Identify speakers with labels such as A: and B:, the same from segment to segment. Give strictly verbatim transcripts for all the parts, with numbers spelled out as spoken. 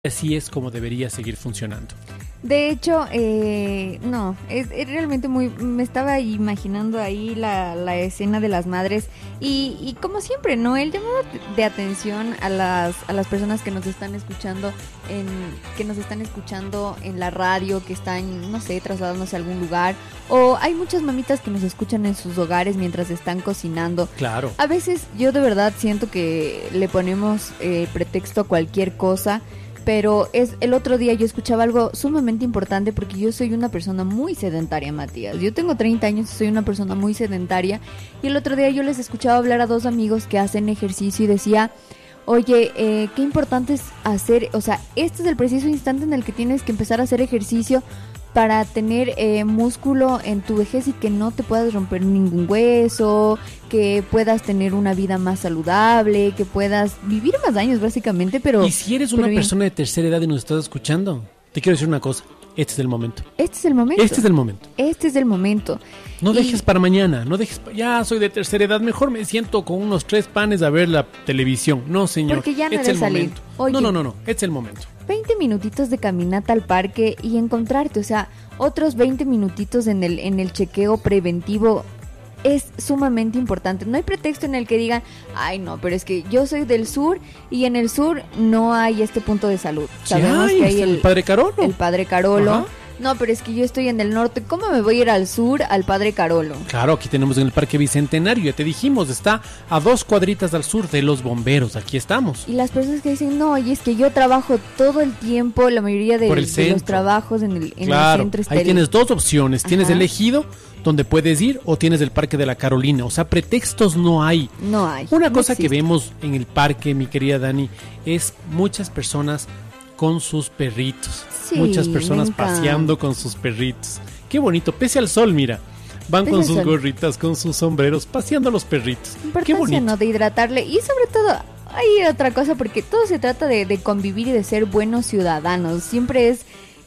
A: así es como debería seguir funcionando.
B: De hecho, eh, no, es, es realmente muy... Me estaba imaginando ahí la, la escena de las madres y, y como siempre, ¿no? El llamado de atención a las, a las personas que nos están escuchando en, que nos están escuchando en la radio, que están, no sé, trasladándose a algún lugar. O hay muchas mamitas que nos escuchan en sus hogares mientras están cocinando.
A: Claro.
B: A veces yo de verdad siento que le ponemos eh, pretexto a cualquier cosa. Pero es el otro día yo escuchaba algo sumamente importante porque yo soy una persona muy sedentaria, Matías. Yo tengo treinta años y soy una persona muy sedentaria. Y el otro día yo les escuchaba hablar a dos amigos que hacen ejercicio y decía, oye, eh, qué importante es hacer, o sea, este es el preciso instante en el que tienes que empezar a hacer ejercicio para tener eh, músculo en tu vejez y que no te puedas romper ningún hueso, que puedas tener una vida más saludable, que puedas vivir más años básicamente, pero...
A: Y si eres una persona de tercera edad y nos estás escuchando, te quiero decir una cosa, este es el momento.
B: Este es el momento.
A: Este es el momento.
B: Este es el momento.
A: No
B: y...
A: dejes para mañana, no dejes, ya soy de tercera edad, mejor me siento con unos tres panes a ver la televisión. No, señor,
B: porque ya no
A: este es el
B: salir.
A: momento.
B: Oye,
A: no, no, no, no, este es el momento.
B: veinte minutitos de caminata al parque y encontrarte, o sea, otros veinte minutitos en el, en el chequeo preventivo es sumamente importante. No hay pretexto en el que digan, ay no, pero es que yo soy del sur y en el sur no hay este punto de salud. Sabemos
A: sí, hay,
B: que hay el,
A: el Padre Carolo.
B: El Padre Carolo.
A: Ajá.
B: No, pero es que yo estoy en el norte. ¿Cómo me voy a ir al sur al Padre Carolo?
A: Claro, aquí tenemos en el Parque Bicentenario, ya te dijimos, está a dos cuadritas al sur de los bomberos, aquí estamos.
B: Y las personas que dicen, no, y es que yo trabajo todo el tiempo, la mayoría de, de los trabajos en el, en
A: claro,
B: el centro.
A: Ahí tienes dos opciones, tienes
B: Ajá.
A: el Ejido, donde puedes ir, o tienes el Parque de la Carolina, o sea, pretextos no hay.
B: No hay.
A: Una
B: no
A: cosa
B: existe.
A: que vemos en el parque, mi querida Dani, es muchas personas con sus perritos.
B: Sí,
A: muchas personas paseando con sus perritos. Qué bonito, pese al sol, mira. Van pese con sus sol. gorritas, con sus sombreros, paseando a los perritos.
B: Importancia,
A: Qué bonito.
B: ¿no? De hidratarle. Y sobre todo, hay otra cosa, porque todo se trata de, de convivir y de ser buenos ciudadanos. Siempre es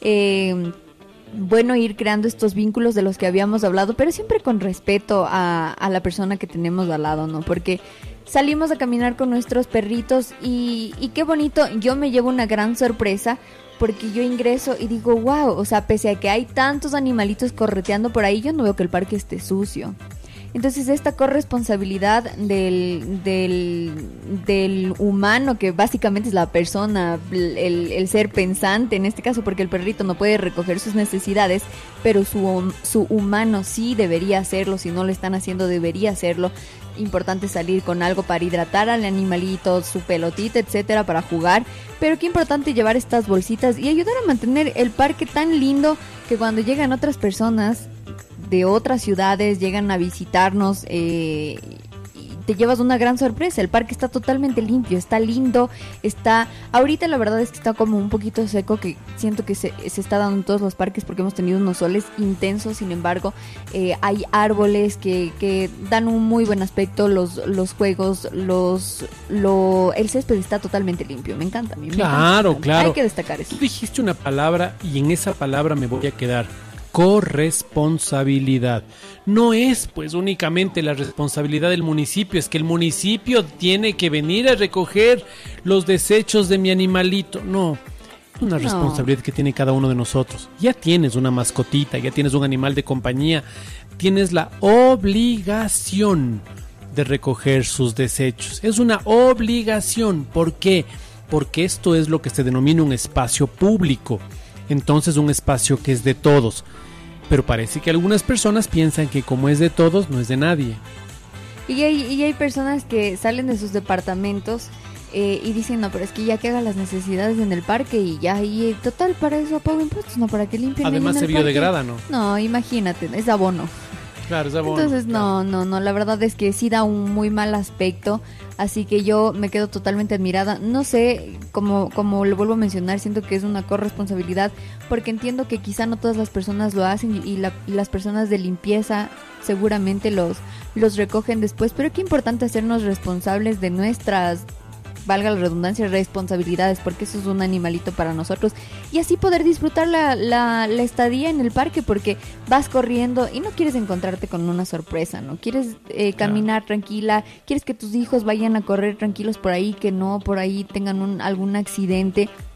B: eh, bueno ir creando estos vínculos de los que habíamos hablado, pero siempre con respeto a, a la persona que tenemos al lado, ¿no? Porque salimos a caminar con nuestros perritos y, y qué bonito, yo me llevo una gran sorpresa porque yo ingreso y digo, wow, o sea, pese a que hay tantos animalitos correteando por ahí, yo no veo que el parque esté sucio. Entonces esta corresponsabilidad del, del, del humano, que básicamente es la persona, el, el ser pensante en este caso, porque el perrito no puede recoger sus necesidades, pero su, su humano sí debería hacerlo, si no lo están haciendo debería hacerlo. Importante salir con algo para hidratar al animalito, su pelotita, etcétera, para jugar, pero qué importante llevar estas bolsitas y ayudar a mantener el parque tan lindo que cuando llegan otras personas de otras ciudades, llegan a visitarnos, eh, y te llevas una gran sorpresa. El parque está totalmente limpio, está lindo, está, ahorita la verdad es que está como un poquito seco, que siento que se, se está dando en todos los parques porque hemos tenido unos soles intensos. Sin embargo, eh, hay árboles que, que dan un muy buen aspecto, los, los juegos, los, lo, el césped está totalmente limpio, me encanta a mí. Me
A: claro,
B: encanta.
A: claro.
B: Hay que destacar eso.
A: Tú dijiste una palabra y en esa palabra me voy a quedar. Corresponsabilidad. No es pues únicamente la responsabilidad del municipio, es que el municipio tiene que venir a recoger los desechos de mi animalito. No, es una no. responsabilidad que tiene cada uno de nosotros. Ya tienes una mascotita, ya tienes un animal de compañía, tienes la obligación de recoger sus desechos. Es una obligación. ¿Por qué? Porque esto es lo que se denomina un espacio público. Entonces un espacio que es de todos. Pero parece que algunas personas piensan que como es de todos, no es de nadie.
B: Y hay, y hay personas que salen de sus departamentos eh, y dicen, no, pero es que ya que haga las necesidades en el parque y ya, y total, para eso pago impuestos, no para que limpien.
A: Además se biodegrada, ¿no?
B: No, imagínate, es abono.
A: Claro, es abono.
B: Entonces,
A: claro.
B: no, no, no, la verdad es que sí da un muy mal aspecto, así que yo me quedo totalmente admirada. No sé, como, como lo vuelvo a mencionar, siento que es una corresponsabilidad, porque entiendo que quizá no todas las personas lo hacen y, la, y las personas de limpieza seguramente los, los recogen después, pero qué importante hacernos responsables de nuestras, valga la redundancia, responsabilidades, porque eso es un animalito para nosotros, y así poder disfrutar la, la, la estadía en el parque, porque vas corriendo y no quieres encontrarte con una sorpresa, ¿no? Quieres eh, caminar claro. tranquila, quieres que tus hijos vayan a correr tranquilos por ahí, que no por ahí tengan un, algún accidente.